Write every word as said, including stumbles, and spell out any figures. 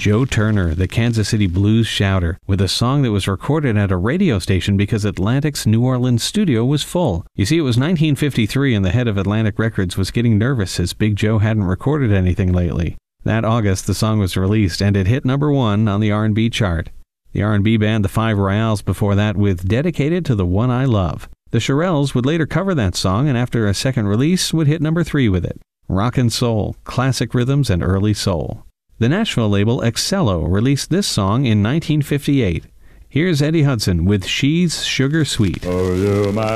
Joe Turner, the Kansas City blues shouter, with a song that was recorded at a radio station because Atlantic's New Orleans studio was full. You see, it was nineteen fifty-three and the head of Atlantic Records was getting nervous as Big Joe hadn't recorded anything lately. That August, the song was released and it hit number one on the R and B chart. The R and B band The Five Royales before that with Dedicated to the One I Love. The Shirelles would later cover that song and after a second release would hit number three with it. Rock and soul, classic rhythms, and early soul. The Nashville label Excello released this song in nineteen fifty-eight. Here's Eddie Hudson with She's Sugar Sweet. Oh, you're my